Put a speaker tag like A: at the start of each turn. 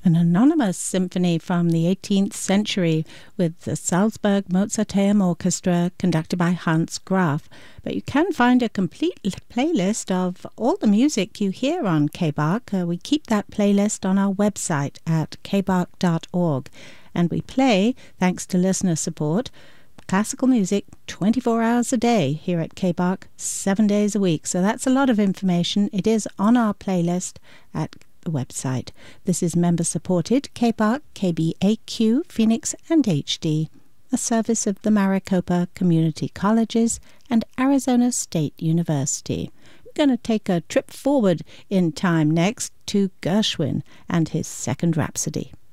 A: an anonymous symphony from the 18th century with the Salzburg Mozarteum Orchestra conducted by Hans Graf. But you can find a complete playlist of all the music you hear on KBARC. We keep that playlist on our website at kbark.org. And we play, thanks to listener support, classical music 24 hours a day here at KBARC, 7 days a week. So that's a lot of information. It is on our playlist at the website. This is member-supported KBARC, KBAQ, Phoenix and HD, a service of the Maricopa Community Colleges and Arizona State University. We're going to take a trip forward in time next to Gershwin and his Second Rhapsody.